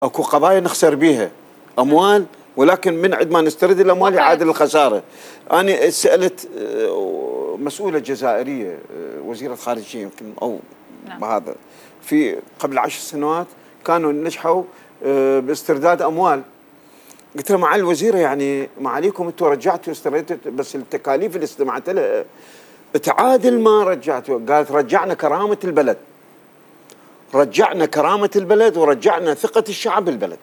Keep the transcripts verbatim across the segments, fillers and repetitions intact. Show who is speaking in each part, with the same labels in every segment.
Speaker 1: اكو قضايا نخسر بيها اموال، ولكن من عند ما نسترد الاموال يعادل الخساره. انا سالت مسؤوله جزائريه وزيره خارجيه يمكن او نعم. هذا في قبل عشر سنوات كانوا نجحوا باسترداد اموال. قلت لها معالي الوزيره يعني معاليكم انتم رجعتوا استرديتوا بس التكاليف اللي استمعت لها تعادل ما رجعتوا. قالت رجعنا كرامه البلد، رجعنا كرامه البلد ورجعنا ثقه الشعب بالبلد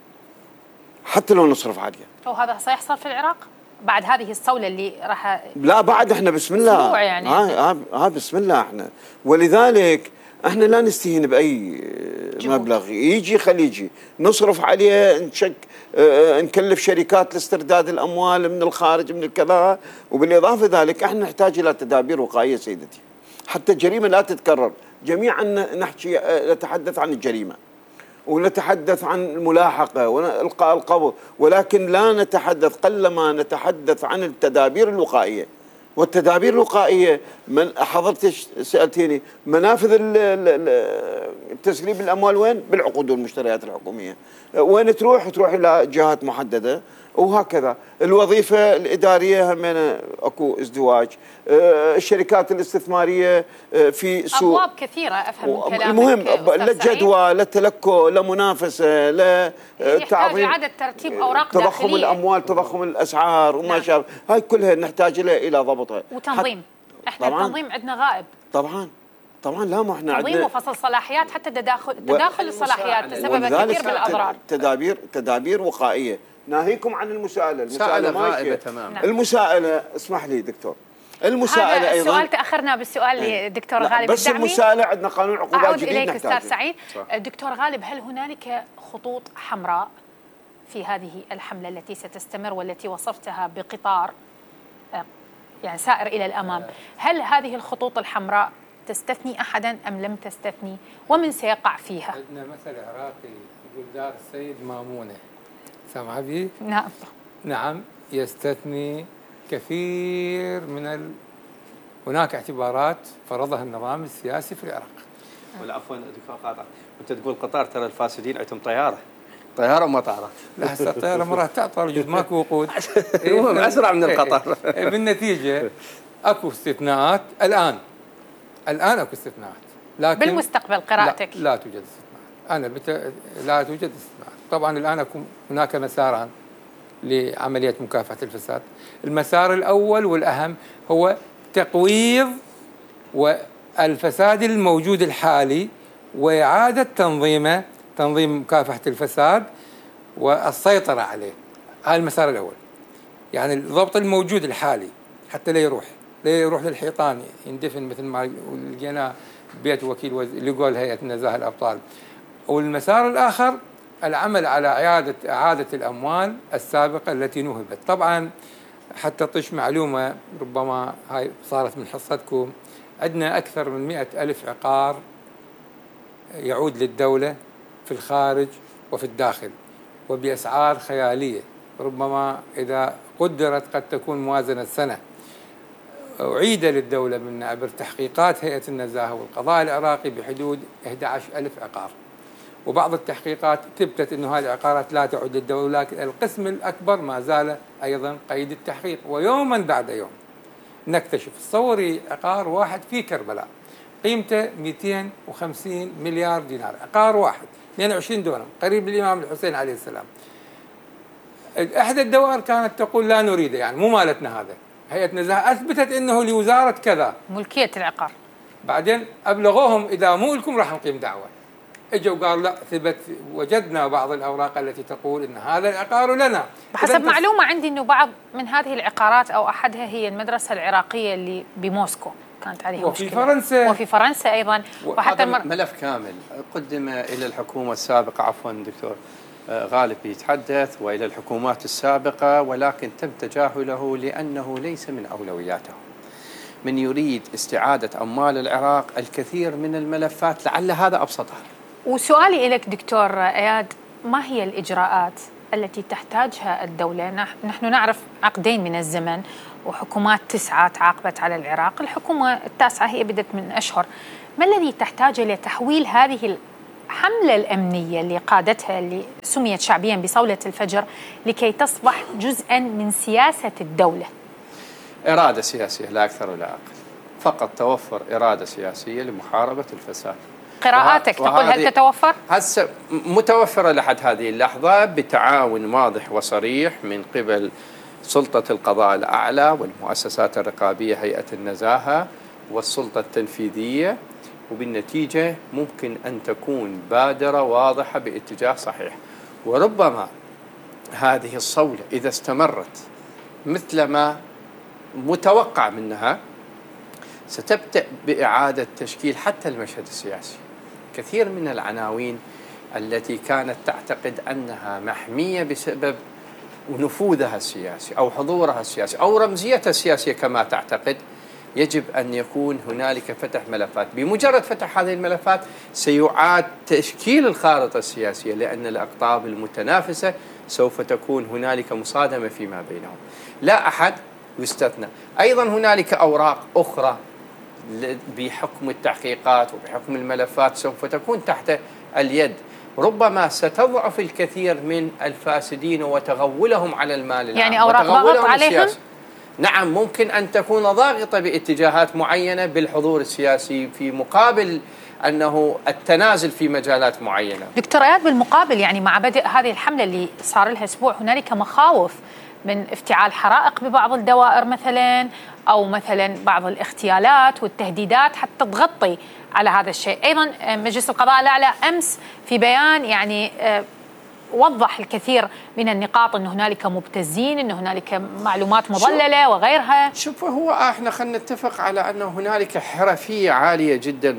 Speaker 1: حتى لو نصرف عليها.
Speaker 2: وهذا سيحصل في العراق بعد هذه الصولة اللي راح؟
Speaker 1: لا بعد احنا بسم الله
Speaker 2: يعني
Speaker 1: ها ها بسم الله احنا، ولذلك احنا لا نستهين باي جهود. مبلغ يجي خليه يجي نصرف عليه، نشك اه نكلف شركات لاسترداد الاموال من الخارج من الكذا، وبالاضافه ذلك احنا نحتاج الى تدابير وقائيه سيدتي حتى الجريمه لا تتكرر. جميعا نحكي نتحدث عن الجريمه ونتحدث عن الملاحقة وإلقاء القبض، ولكن لا نتحدث قلما نتحدث عن التدابير الوقائية. والتدابير الوقائية من حضرتك سألتيني منافذ تسريب الأموال وين؟ بالعقود والمشتريات الحكومية. وين تروح؟ تروح إلى جهات محددة وهكذا. الوظيفة الإدارية همين أكو ازدواج. الشركات الاستثمارية في سوق
Speaker 2: أبواب كثيرة أفهم من كلامك.
Speaker 1: المهم لا جدوى لا تلكؤ لا منافسة لا
Speaker 2: تعظيم، إعادة ترتيب أوراق
Speaker 1: تضخم
Speaker 2: داخلية.
Speaker 1: الأموال تضخم الأسعار وما نعم. شابه، هاي كلها نحتاج إلى ضبطها
Speaker 2: وتنظيم. احنا طبعاً التنظيم عندنا غائب.
Speaker 1: طبعا طبعا لا ما احنا
Speaker 2: تنظيم وفصل صلاحيات، حتى تداخل تداخل الصلاحيات تسبب كثير بالأضرار.
Speaker 1: تدابير تدابير وقائية. ناهيكم عن المساءلة،
Speaker 3: المساءلة غائبة تماما.
Speaker 1: نعم. المساءلة اسمح لي دكتور، المساءلة
Speaker 2: أيضا السؤال تأخرنا بالسؤال دكتور غالب
Speaker 1: بس
Speaker 2: الدعمي.
Speaker 1: المساءلة عندنا قانون عقوبات
Speaker 2: أعود
Speaker 1: جديد
Speaker 2: إليك
Speaker 1: نحتاجه.
Speaker 2: أستاذ سعيد. صح. دكتور غالب، هل هنالك خطوط حمراء في هذه الحملة التي ستستمر والتي وصفتها بقطار يعني سائر إلى الأمام؟ هل هذه الخطوط الحمراء تستثني أحدا أم لم تستثني؟ ومن سيقع فيها؟
Speaker 4: عندنا مثل عراقي يقول دار السيد مامونة، سامعة بي؟
Speaker 2: نعم
Speaker 4: نعم يستثني كثير من ال... هناك اعتبارات فرضها النظام السياسي في العراق.
Speaker 3: ولا عفوا دكتور قاطع، انت تقول قطار، ترى الفاسدين عندهم طياره طياره ومطارات.
Speaker 4: لا هسه الطياره مرات تعطل وجود ماكو وقود.
Speaker 3: المهم اسرع من القطار.
Speaker 4: بالنتيجه اكو استثناءات الان الان اكو استثناءات، لكن
Speaker 2: بالمستقبل قراءتك
Speaker 4: لا, لا توجد استثناءات. انا بت... لا توجد استثناءات. طبعا الان اكو هناك مساران لعمليه مكافحه الفساد. المسار الاول والاهم هو تقويض والفساد الموجود الحالي واعاده تنظيمه، تنظيم مكافحه الفساد والسيطره عليه. هذا المسار الاول، يعني الضبط الموجود الحالي حتى لا يروح لا يروح للحيطان يندفن مثل ما لقيناه بيت وكيل وز... لقول هيئه نزاهه الابطال. والمسار الاخر العمل على اعاده اعاده الاموال السابقه التي نهبت. طبعا حتى طش معلومه ربما هاي صارت من حصتكم، عندنا اكثر من مئة ألف عقار يعود للدوله في الخارج وفي الداخل وباسعار خياليه، ربما اذا قدرت قد تكون موازنه سنه. أعيد للدولة من عبر تحقيقات هيئة النزاهة والقضاء العراقي بحدود أحد عشر ألف عقار، وبعض التحقيقات تثبت أن هذه العقارات لا تعود للدولة، لكن القسم الأكبر ما زال أيضا قيد التحقيق. ويوما بعد يوم نكتشف، تصوري عقار واحد في كربلاء قيمته مئتين وخمسين مليار دينار، عقار واحد اثنين وعشرين دونم قريب للإمام الحسين عليه السلام. إحدى الدوائر كانت تقول لا نريده، يعني مو مالتنا هذا. هيئة نزاهة أثبتت أنه لوزارة كذا
Speaker 2: ملكية العقار،
Speaker 4: بعدين أبلغوهم إذا مو لكم راح نقيم دعوة. اجوا قال لا، ثبت وجدنا بعض الأوراق التي تقول أن هذا العقار لنا.
Speaker 2: بحسب معلومة عندي أنه بعض من هذه العقارات أو أحدها هي المدرسة العراقية اللي بموسكو كانت عليها
Speaker 4: وفي
Speaker 2: مشكلة.
Speaker 4: فرنسا
Speaker 2: وفي فرنسا أيضا.
Speaker 3: وحتى المر... ملف كامل قدم إلى الحكومة السابقة، عفوا دكتور غالب يتحدث، وإلى الحكومات السابقة، ولكن تم تجاهله لأنه ليس من أولوياتهم. من يريد استعادة أموال العراق الكثير من الملفات، لعل هذا أبسطها.
Speaker 2: وسؤالي لك دكتور إياد، ما هي الإجراءات التي تحتاجها الدولة؟ نحن نعرف عقدين من الزمن وحكومات تسعة تعاقبت على العراق، الحكومة التاسعة هي بدت من أشهر. ما الذي تحتاجه لتحويل هذه الحملة الأمنية اللي قادتها اللي سميت شعبيا بصولة الفجر لكي تصبح جزءا من سياسة الدولة؟
Speaker 3: إرادة سياسية لا أكثر ولا أقل، فقط توفر إرادة سياسية لمحاربة الفساد.
Speaker 2: قراءاتك تقول هل تتوفر؟
Speaker 3: هسه متوفرة لحد هذه اللحظة بتعاون واضح وصريح من قبل سلطة القضاء الأعلى والمؤسسات الرقابية، هيئة النزاهة والسلطة التنفيذية، وبالنتيجة ممكن أن تكون بادرة واضحة باتجاه صحيح. وربما هذه الصولة إذا استمرت مثل ما متوقع منها ستبدأ بإعادة تشكيل حتى المشهد السياسي. كثير من العناوين التي كانت تعتقد أنها محمية بسبب نفوذها السياسي أو حضورها السياسي أو رمزيتها السياسية كما تعتقد، يجب أن يكون هنالك فتح ملفات. بمجرد فتح هذه الملفات سيعاد تشكيل الخارطة السياسية، لأن الأقطاب المتنافسة سوف تكون هنالك مصادمة فيما بينهم، لا أحد يستثنى. أيضا هنالك أوراق أخرى بحكم التحقيقات وبحكم الملفات سوف تكون تحت اليد، ربما ستضعف الكثير من الفاسدين وتغولهم على المال العام،
Speaker 2: يعني أوراق ضغط عليهم؟
Speaker 3: السياسي. نعم، ممكن أن تكون ضاغطة باتجاهات معينة بالحضور السياسي في مقابل أنه التنازل في مجالات معينة.
Speaker 2: دكتور إياد، بالمقابل يعني مع بدء هذه الحملة اللي صار لها أسبوع هنالك مخاوف من افتعال حرائق ببعض الدوائر مثلا، أو مثلا بعض الاغتيالات والتهديدات حتى تغطي على هذا الشيء. أيضا مجلس القضاء الأعلى أمس في بيان يعني وضح الكثير من النقاط، أن هنالك مبتزين، أن هنالك معلومات مضللة وغيرها.
Speaker 3: شوف، هو احنا خلينا نتفق على أنه هنالك حرفية عالية جدا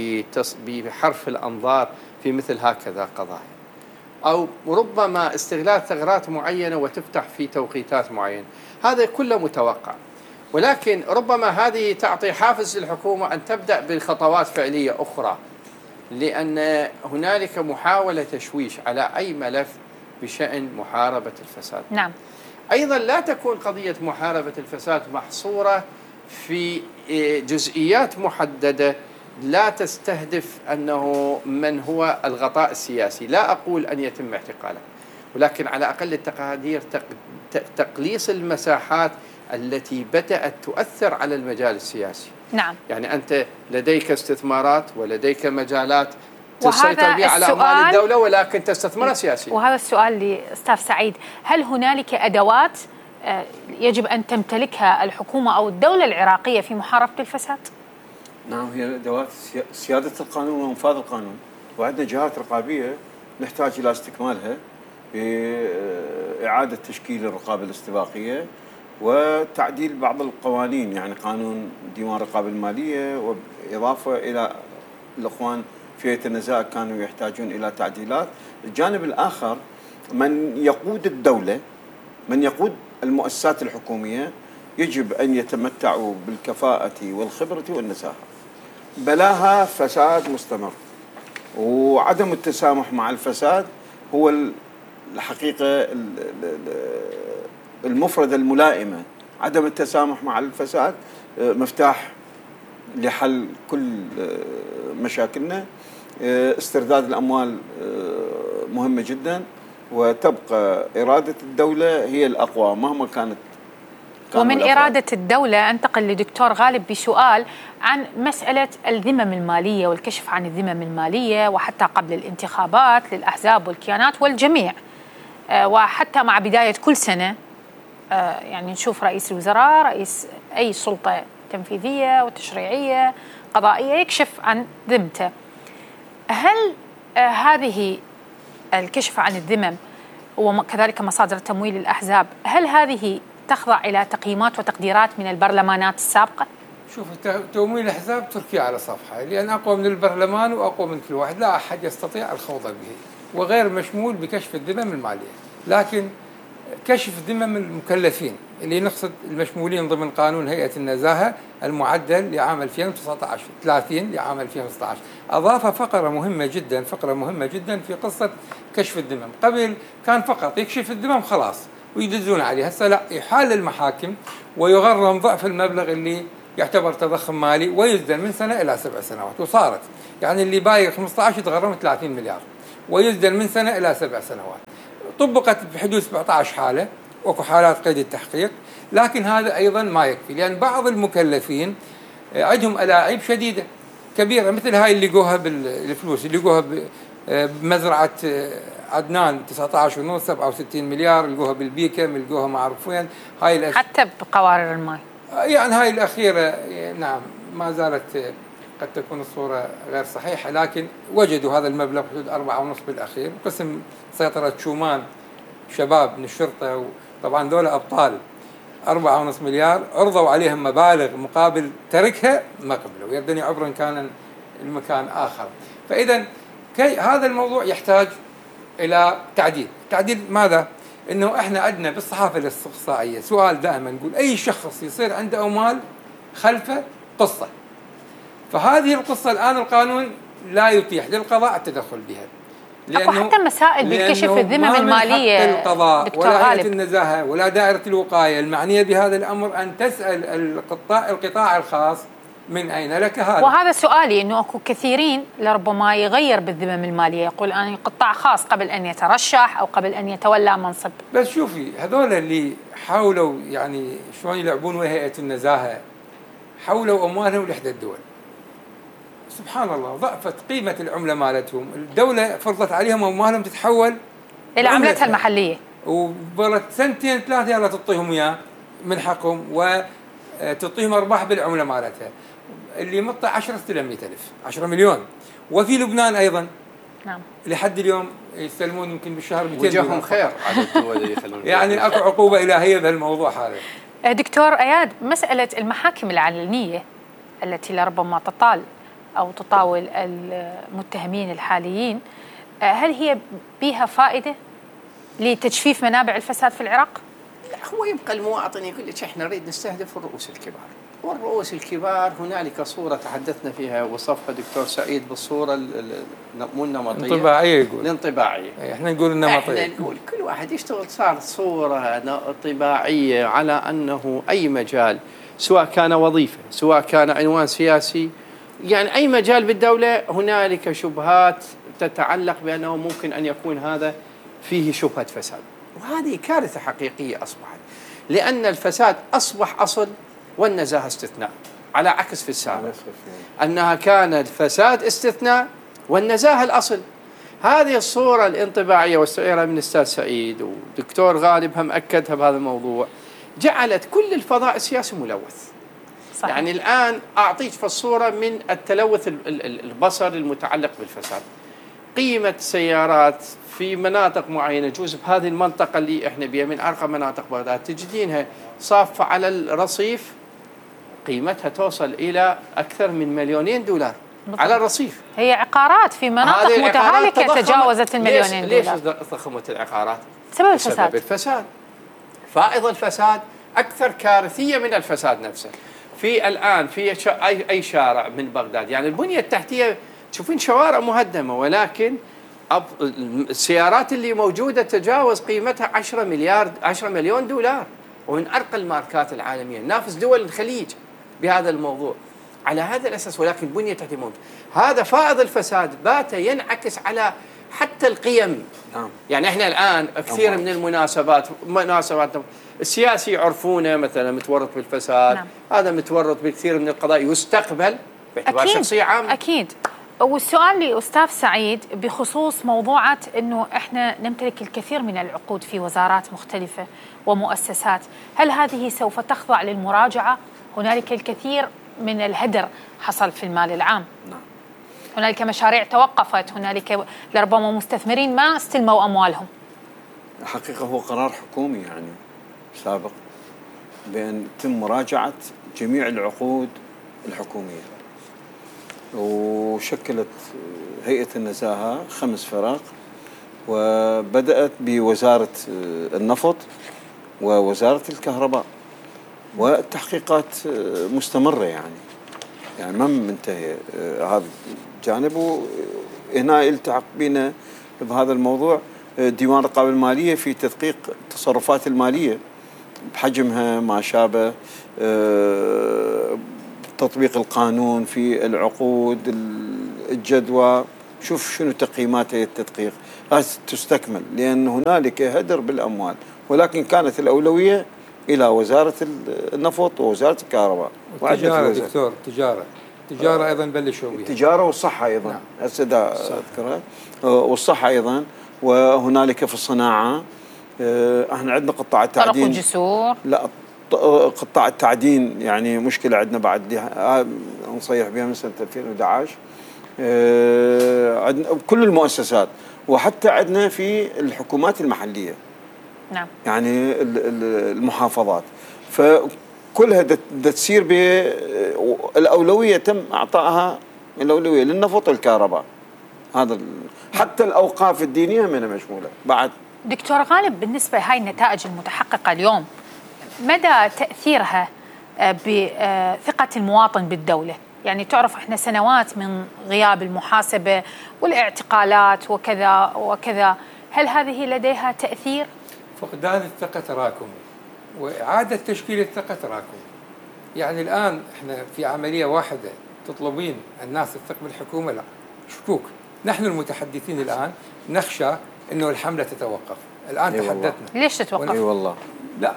Speaker 3: بحرف الأنظار في مثل هكذا قضايا، أو ربما استغلال ثغرات معينة وتفتح في توقيتات معينة، هذا كله متوقع. ولكن ربما هذه تعطي حافز للحكومة أن تبدأ بخطوات فعلية أخرى، لأن هنالك محاولة تشويش على أي ملف بشأن محاربة الفساد.
Speaker 2: نعم.
Speaker 3: أيضا لا تكون قضية محاربة الفساد محصورة في جزئيات محددة لا تستهدف أنه من هو الغطاء السياسي. لا أقول أن يتم اعتقاله، ولكن على أقل التقادير تقليص المساحات التي بدأت تؤثر على المجال السياسي.
Speaker 2: نعم.
Speaker 3: يعني أنت لديك استثمارات ولديك مجالات تسيطر بها على أموال الدولة ولكن تستثمرها سياسيا.
Speaker 2: وهذا السؤال لأستاذ سعيد، هل هنالك أدوات يجب أن تمتلكها الحكومة أو الدولة العراقية في محاربة الفساد؟
Speaker 1: نعم، هي أدوات سيادة القانون وإنفاذ القانون، وعندنا جهات رقابية نحتاج إلى استكمالها بإعادة تشكيل الرقابة الاستباقية وتعديل بعض القوانين، يعني قانون ديوان الرقابة المالية، وإضافة إلى الأخوان في هيئة النزاهة كانوا يحتاجون إلى تعديلات. الجانب الآخر من يقود الدولة، من يقود المؤسسات الحكومية، يجب أن يتمتعوا بالكفاءة والخبرة والنزاهة، بلاها فساد مستمر. وعدم التسامح مع الفساد هو الحقيقة المفردة الملائمة. عدم التسامح مع الفساد مفتاح لحل كل مشاكلنا. استرداد الأموال مهمة جدا، وتبقى إرادة الدولة هي الأقوى مهما كانت.
Speaker 2: ومن إرادة الدولة أنتقل لدكتور غالب بسؤال عن مسألة الذمم المالية والكشف عن الذمم المالية، وحتى قبل الانتخابات للأحزاب والكيانات والجميع، وحتى مع بداية كل سنة يعني نشوف رئيس الوزراء، رئيس أي سلطة تنفيذية وتشريعية قضائية يكشف عن ذمته. هل هذه الكشف عن الذمم وكذلك مصادر تمويل الأحزاب، هل هذه تخضع إلى تقييمات وتقديرات من البرلمانات السابقة؟
Speaker 4: شوف، تمويل الأحزاب تركيا على صفحة، لأن أقوى من البرلمان وأقوى من كل واحد، لا أحد يستطيع الخوض به، وغير مشمول بكشف الذمم المالية. لكن كشف ذمم المكلفين اللي نقصد المشمولين ضمن قانون هيئة النزاهة المعدل لعام ألفين وتسعة عشر ثلاثين لعام ألفين وستة عشر، أضاف فقرة مهمة جدا فقرة مهمة جدا في قصة كشف الذمم. قبل كان فقط يكشف الذمم خلاص ويدزون عليه، هسه لا، يحال المحاكم ويغرم ضعف المبلغ اللي يعتبر تضخم مالي ويزدن من سنة إلى سبع سنوات، وصارت يعني اللي بايع خمسة عشر يتغرم ثلاثين مليار، ويزدن من سنة إلى سبع سنوات. طبقت بحدود سبعة عشر حالة، وكو حالات قيد التحقيق، لكن هذا أيضا ما يكفي، لأن بعض المكلفين عندهم ألاعيب شديدة كبيرة، مثل هاي اللي لقوها بالفلوس، اللي لقوها بمزرعة عدنان تسعة عشر ونص سبعة وستين مليار، لقوها بالبيكم، لقوها ما أعرف وين، هاي الأش...
Speaker 2: حتى بقوارير الماء.
Speaker 4: يعني هاي الأخيرة نعم ما زالت قد تكون الصورة غير صحيحة، لكن وجدوا هذا المبلغ حدود أربعة ونص بالأخير، قسم سيطرة شومان شباب من الشرطة، وطبعا ذولا أبطال، أربعة ونص مليار عرضوا عليهم مبالغ مقابل تركها ما قبلوا، يردني عبرا كان المكان آخر. فإذا هذا الموضوع يحتاج إلى تعديل. تعديل ماذا؟ إنه إحنا عندنا بالصحافة الاستقصائية سؤال دائما نقول أي شخص يصير عنده أموال خلفه قصة، فهذه القصة الآن القانون لا يتيح للقضاء التدخل بها،
Speaker 2: لأنه حتى مسائل بتكشف الذمم المالية
Speaker 4: القضاء ولا هيئة النزاهة ولا دائرة الوقاية المعنية بهذا الأمر أن تسأل القطاع القطاع الخاص من أين لك هذا.
Speaker 2: وهذا سؤالي، أنه أكو كثيرين لربما يغير بالذمم المالية، يقول أنا قطاع خاص قبل أن يترشح أو قبل أن يتولى منصب.
Speaker 4: بس شوفي هذول اللي حاولوا يعني شلون يلعبون ويا هيئة النزاهة، حولوا أموالهم لإحدى الدول، سبحان الله ضعفت قيمة العملة مالتهم، الدولة فرضت عليهم أموالهم تتحول
Speaker 2: إلى عملتها المحلية،
Speaker 4: وبرت سنتين ثلاثة يلا تعطيهم إياه من حقهم وتعطيهم أرباح بالعملة مالتها. اللي مطع عشرة استلم مئة ألف، عشرة مليون. وفي لبنان أيضا
Speaker 2: نعم
Speaker 4: لحد اليوم يستلمون يمكن بالشهر مئتين
Speaker 3: وجههم خير على الدول اللي يخلون
Speaker 4: يعني أكو عقوبة إلهية بهالموضوع هذا.
Speaker 2: دكتور أياد، مسألة المحاكم العلنية التي لربما تطال أو تطاول المتهمين الحاليين، هل هي بها فائدة لتجفيف منابع الفساد في العراق؟
Speaker 3: لا، هو يبقى المواطن يقول لك احنا نريد نستهدف الرؤوس الكبار، والرؤوس الكبار هنالك صورة تحدثنا فيها وصفها دكتور سعيد بالصورة مو النمطية،
Speaker 4: الانطباعية، يقول
Speaker 3: الانطباعية،
Speaker 4: احنا نقول النمطية،
Speaker 3: احنا نقول كل واحد يشتغل صار صورة طباعية على أنه أي مجال، سواء كان وظيفة سواء كان عنوان سياسي، يعني أي مجال بالدولة هنالك شبهات تتعلق بأنه ممكن أن يكون هذا فيه شبهة فساد، وهذه كارثة حقيقية أصبحت، لأن الفساد أصبح أصل والنزاهة استثناء، على عكس في السابق أنها كان الفساد استثناء والنزاهة الأصل. هذه الصورة الانطباعية واستعيرها من الأستاذ سعيد ودكتور غالب هم أكدها بهذا الموضوع، جعلت كل الفضاء السياسي ملوث. صحيح. يعني الآن أعطيك في الصورة من التلوث البصر المتعلق بالفساد، قيمة سيارات في مناطق معينة، جزء بهذه المنطقة اللي احنا بها من أرقى مناطق بغداد تجدينها صافة على الرصيف، قيمتها توصل إلى أكثر من مليونين دولار بالضبط. على الرصيف.
Speaker 2: هي عقارات في مناطق متهالكة تجاوزت المليونين
Speaker 3: ليش
Speaker 2: دولار.
Speaker 3: ليش ضخمت العقارات؟
Speaker 2: بسبب الفساد.
Speaker 3: بسبب الفساد. فائض الفساد أكثر كارثية من الفساد نفسه. في الآن في أي أي شارع من بغداد، يعني البنية التحتية تشوفين شوارع مهدمة، ولكن السيارات اللي موجودة تجاوز قيمتها عشرة مليار عشرة مليون دولار، ومن أرقى الماركات العالمية، نافس دول الخليج بهذا الموضوع على هذا الأساس، ولكن بنية تحتية موجودة. هذا فائض الفساد بات ينعكس على حتى القيم. نعم. يعني احنا الآن كثير نعم. من المناسبات مناسبات السياسي يعرفونه مثلا متورط بالفساد، نعم. هذا متورط بكثير من القضايا يستقبل باعتبار شخصية عامة.
Speaker 2: أكيد. والسؤال لأستاذ سعيد بخصوص موضوعات أنه إحنا نمتلك الكثير من العقود في وزارات مختلفة ومؤسسات، هل هذه سوف تخضع للمراجعة؟ هنالك الكثير من الهدر حصل في المال العام. نعم. هنالك مشاريع توقفت، هنالك لربما مستثمرين ما استلموا أموالهم.
Speaker 1: حقيقة هو قرار حكومي يعني سابق بأن تم مراجعة جميع العقود الحكومية، وشكلت هيئة النزاهة خمس فرق، وبدأت بوزارة النفط ووزارة الكهرباء، والتحقيقات مستمرة يعني يعني ما منتهي هذا الجانب. وهنا يلتحق بنا بهذا الموضوع ديوان الرقابة المالية في تدقيق التصرفات المالية بحجمها ما شابه تطبيق القانون في العقود الجدوى، شوف شنو تقييمات التدقيق، هذه تستكمل، لأن هنالك هدر بالأموال، ولكن كانت الأولوية إلى وزارة النفط ووزارة الكهرباء.
Speaker 4: والتجارة دكتور، التجارة التجارة أيضا بلشوا بها،
Speaker 1: التجارة والصحة أيضا. نعم. هسه أذكرها، والصحة أيضا. وهنالك في الصناعة احنا عندنا قطاع التعدين،
Speaker 2: طرق الجسور،
Speaker 1: لا قطاع التعدين يعني مشكلة عندنا بعد نصيح بها من سنة ألفين وأحد عشر. عندنا كل المؤسسات، وحتى عندنا في الحكومات المحلية.
Speaker 2: نعم.
Speaker 1: يعني المحافظات، فكلها تصير بالأولوية، تم إعطائها الأولوية للنفط والكهرباء. هذا حتى الأوقاف الدينية منها مشمولة بعد.
Speaker 2: دكتور غالب، بالنسبة هاي النتائج المتحققة اليوم، مدى تأثيرها بثقة المواطن بالدولة؟ يعني تعرف احنا سنوات من غياب المحاسبة والاعتقالات وكذا وكذا، هل هذه لديها تأثير؟
Speaker 4: فقدان الثقة تراكمي، وإعادة تشكيل الثقة تراكمي. يعني الآن احنا في عملية واحدة، تطلبين الناس تثق بالحكومة، لا، شكوك. نحن المتحدثين الآن نخشى انه الحملة تتوقف. الآن أي تحدثنا
Speaker 2: والله. ليش تتوقف؟
Speaker 1: اي والله
Speaker 4: لا،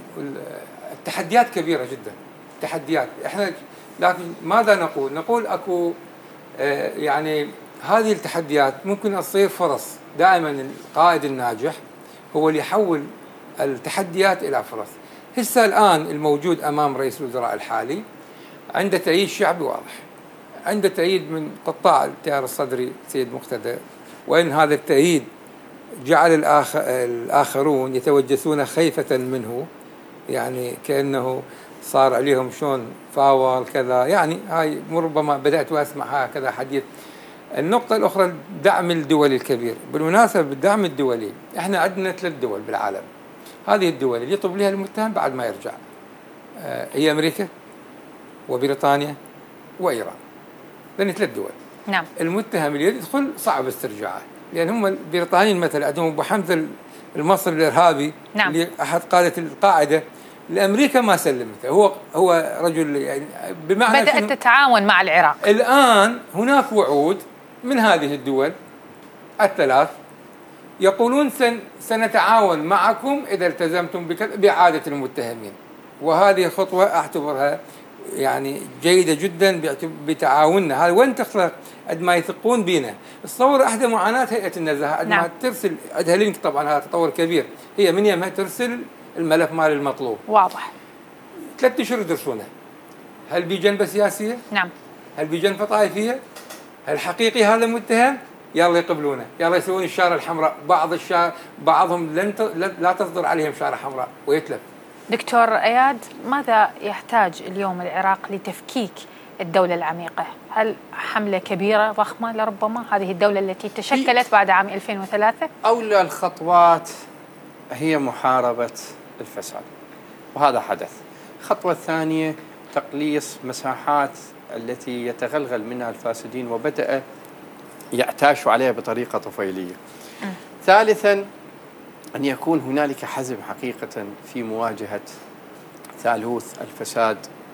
Speaker 4: التحديات كبيرة جدا، تحديات. احنا لكن ماذا نقول؟ نقول اكو آه يعني هذه التحديات ممكن تصير فرص. دائما القائد الناجح هو اللي يحول التحديات الى فرص. هسه الان الموجود امام رئيس الوزراء الحالي عنده تأييد شعبي واضح، عنده تأييد من قطاع التيار الصدري سيد مقتدى، وان هذا التأييد جعل الآخرون يتوجسون خيفة منه، يعني كأنه صار عليهم شلون فاول كذا. يعني هاي ربما بدأت أسمع هكذا حديث. النقطة الأخرى الدعم الدولي الكبير. بالمناسبة بالدعم الدولي احنا عندنا ثلاث دول بالعالم، هذه الدول اللي يطلب لها المتهم بعد ما يرجع هي أمريكا وبريطانيا وإيران، لأن ثلاث دول.
Speaker 2: نعم.
Speaker 4: المتهم اللي يدخل صعب استرجاعه، لأن هم البريطانيين مثلا عندهم أبو حمزة المصري الإرهابي.
Speaker 2: نعم.
Speaker 4: اللي أحد قادة القاعدة، لأمريكا ما سلمته، هو هو رجل يعني بمعنى
Speaker 2: بدأت تتعاون مع العراق.
Speaker 4: الآن هناك وعود من هذه الدول الثلاث يقولون سن سنتعاون معكم إذا التزمتم بإعادة المتهمين، وهذه خطوة أعتبرها يعني جيدة جدا بتعاوننا هذا. وين تخلق قد ما يثقون بينا. تصور احدى معاناة هيئة النزاهة قد
Speaker 2: نعم.
Speaker 4: ما ترسل عندها لينك، طبعا هذا تطور كبير، هي من يمها ترسل الملف مال المطلوب
Speaker 2: واضح،
Speaker 4: ثلاث اشهر يدرسونه. هل بجنبه سياسية؟
Speaker 2: نعم.
Speaker 4: هل بجنبه طائفية؟ هل حقيقي هذا متهم؟ يلا يقبلونه، يلا يسوون الشارة الحمراء. بعض الشارة بعضهم لن ت... لا تصدر عليهم شارة حمراء ويتلف.
Speaker 2: دكتور اياد، ماذا يحتاج اليوم العراق لتفكيك الدولة العميقة؟ هل حملة كبيرة ضخمة لربما هذه الدولة التي تشكلت بعد عام ألفين وثلاثة؟
Speaker 3: أولى الخطوات هي محاربة الفساد، وهذا حدث. الخطوة الثانية تقليص مساحات التي يتغلغل منها الفاسدين وبدأ يعتاشوا عليها بطريقة طفيلية. م. ثالثا أن يكون هنالك حزم حقيقة في مواجهة ثالوث الفساد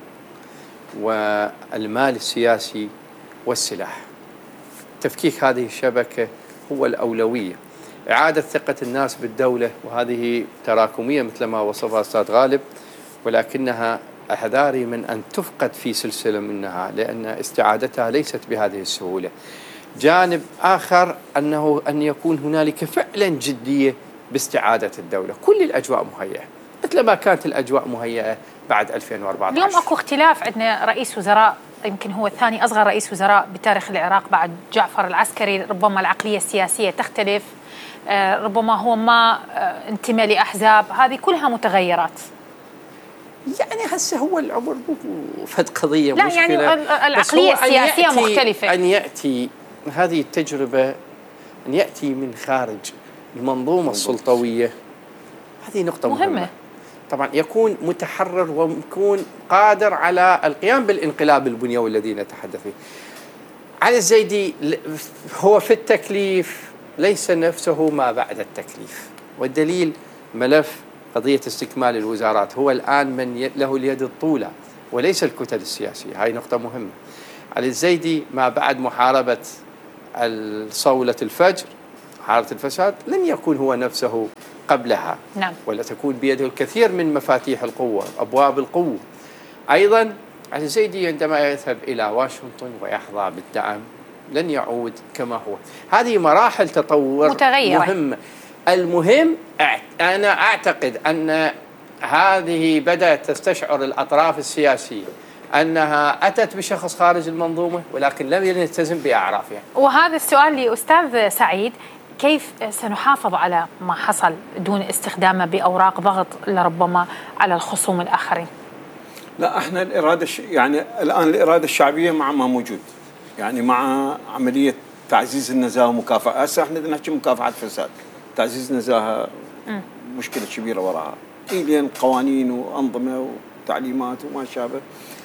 Speaker 3: والمال السياسي والسلاح. تفكيك هذه الشبكة هو الأولوية. إعادة ثقة الناس بالدولة، وهذه تراكمية مثل ما وصفها أستاذ غالب، ولكنها أحذاري من أن تفقد في سلسلة منها، لأن استعادتها ليست بهذه السهولة. جانب آخر أنه أن يكون هنالك فعلا جدية باستعادة الدولة. كل الأجواء مهيئة مثل ما كانت الأجواء مهيئة بعد ألفين وأربعة عشر.
Speaker 2: اليوم أكو اختلاف، عندنا رئيس وزراء يمكن هو الثاني أصغر رئيس وزراء بتاريخ العراق بعد جعفر العسكري، ربما العقلية السياسية تختلف، ربما هو ما انتمى لأحزاب، هذه كلها متغيرات.
Speaker 3: يعني هسه هو العمر مو فد قضية
Speaker 2: لا
Speaker 3: مشكلة،
Speaker 2: يعني العقلية السياسية
Speaker 3: أن
Speaker 2: مختلفة.
Speaker 3: أن يأتي هذه التجربة، أن يأتي من خارج المنظومة السلطوية، هذه نقطة مهمة, مهمة. طبعا يكون متحرر ويكون قادر على القيام بالانقلاب البنيوي الذي نتحدث فيه. علي الزيدي هو في التكليف ليس نفسه ما بعد التكليف، والدليل ملف قضية استكمال الوزارات. هو الآن من له اليد الطولى وليس الكتل السياسية. هاي نقطة مهمة. علي الزيدي ما بعد محاربة صولة الفجر، حارة الفساد، لن يكون هو نفسه قبلها.
Speaker 2: نعم.
Speaker 3: ولا تكون بيده الكثير من مفاتيح القوة، أبواب القوة. أيضا علي الزيدي عندما يذهب إلى واشنطن ويحظى بالدعم لن يعود كما هو. هذه مراحل تطور
Speaker 2: متغيرة
Speaker 3: مهمة. المهم أنا أعتقد أن هذه بدأت تستشعر الأطراف السياسية أنها أتت بشخص خارج المنظومة ولكن لم يلتزم بأعرافها.
Speaker 2: وهذا السؤال لأستاذ سعيد، كيف سنحافظ على ما حصل دون استخدامه بأوراق ضغط لربما على الخصوم الآخرين؟
Speaker 1: لا، احنا الإرادة يعني الآن الإرادة الشعبية مع ما موجود، يعني مع عملية تعزيز النزاهة ومكافحة. هسه احنا بدنا نحكي مكافحة فساد، تعزيز النزاهة مشكلة كبيرة وراها، لين قوانين وأنظمة وتعليمات وما شابه.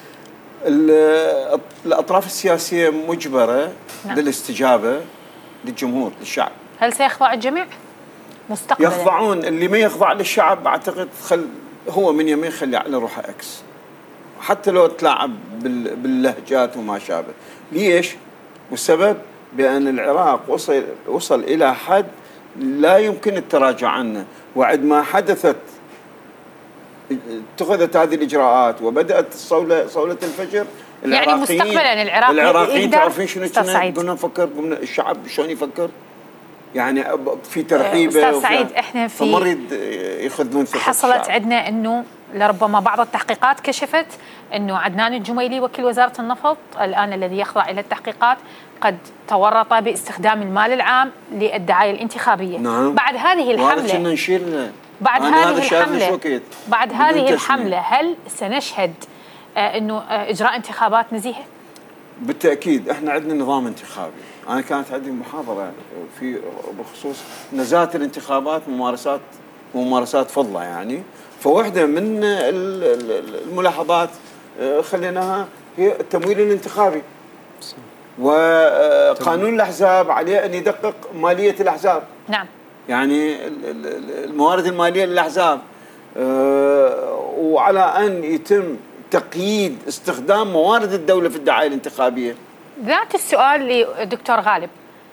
Speaker 1: الأطراف السياسية مجبرة نعم. للاستجابة للجمهور للشعب.
Speaker 2: هل سيخضع الجميع مستقبلا؟
Speaker 1: يخضعون. اللي ما يخضع للشعب أعتقد خل هو من يمين خلي على روحه أكس، حتى لو تلاعب باللهجات وما شابه. ليش؟ والسبب بأن العراق وصل وصل إلى حد لا يمكن التراجع عنه، وعد ما حدثت اتخذت هذه الإجراءات وبدأت صولة صولة الفجر.
Speaker 2: يعني مستقبلا العراق
Speaker 1: العراقيين تعرفين شنو كنا قلنا نفكر، قلنا الشعب شلون يفكر، يعني في ترحيبه.
Speaker 2: أستاذ سعيد، احنا في
Speaker 1: فمريد يخذون ثقة
Speaker 2: حصلت
Speaker 1: الشعب.
Speaker 2: عندنا انه لربما بعض التحقيقات كشفت انه عدنان الجميلي وكيل وزارة النفط الآن الذي يخضع الى التحقيقات قد تورط باستخدام المال العام للدعاية الانتخابية.
Speaker 1: نعم.
Speaker 2: بعد هذه الحملة
Speaker 1: نشيل
Speaker 2: بعد هذه الحملة بعد هذه الحملة هل سنشهد آه انه آه اجراء انتخابات نزيهة؟
Speaker 1: بالتأكيد. احنا عندنا نظام انتخابي. انا كانت عندي محاضرة في بخصوص نزاهة الانتخابات، ممارسات ممارسات فضلة يعني. فواحدة من الملاحظات خليناها هي التمويل الانتخابي، وقانون الأحزاب عليه أن يدقق مالية الأحزاب.
Speaker 2: نعم.
Speaker 1: يعني الموارد المالية للأحزاب، وعلى أن يتم تقييد استخدام موارد الدولة في الدعاية الانتخابية.
Speaker 2: ذات السؤال لدكتور غالب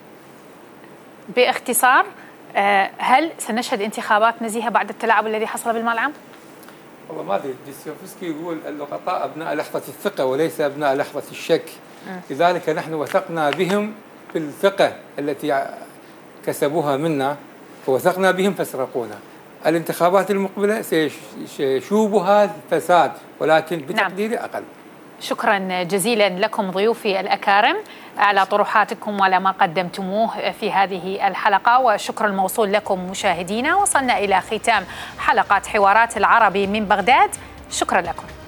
Speaker 2: باختصار، هل سنشهد انتخابات نزيهة بعد التلاعب الذي حصل بالمال العام؟
Speaker 4: والله ما ادري. ديستويفسكي يقول اللقطاء ابناء لحظة الثقة وليس ابناء لحظة الشك. لذلك نحن وثقنا بهم في الثقة التي كسبوها منا، فوثقنا بهم فسرقونا. الانتخابات المقبلة سيشوبها الفساد ولكن بتقدير نعم. أقل.
Speaker 2: شكرا جزيلا لكم ضيوفي الأكارم على طروحاتكم وعلى ما قدمتموه في هذه الحلقة، وشكر الموصول لكم مشاهدينا. وصلنا إلى ختام حلقات حوارات العربي من بغداد. شكرا لكم.